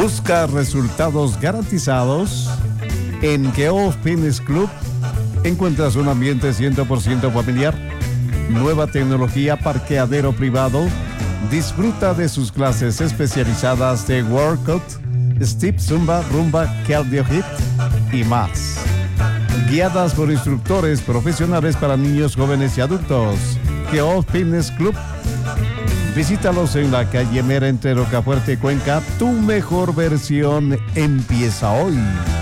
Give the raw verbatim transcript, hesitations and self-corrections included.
Busca resultados garantizados. En Geoff Fitness Club encuentras un ambiente cien por ciento familiar, nueva tecnología, parqueadero privado. Disfruta de sus clases especializadas de workout, step, zumba, rumba, cardio hit y más. Guiadas por instructores profesionales para niños, jóvenes y adultos. Geoff Fitness Club. Visítalos en la calle Mera entre Rocafuerte y Cuenca. Tu mejor versión empieza hoy.